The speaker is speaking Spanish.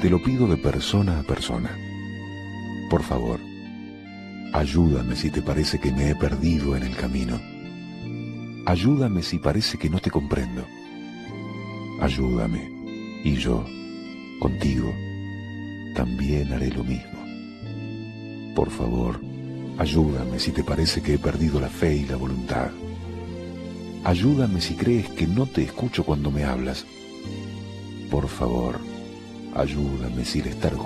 Te lo pido de persona a persona. Por favor, ayúdame si te parece que me he perdido en el camino. Ayúdame si parece que no te comprendo. Ayúdame, y yo, contigo, también haré lo mismo. Por favor, ayúdame si te parece que he perdido la fe y la voluntad. Ayúdame si crees que no te escucho cuando me hablas. Por favor, ayúdame si el estar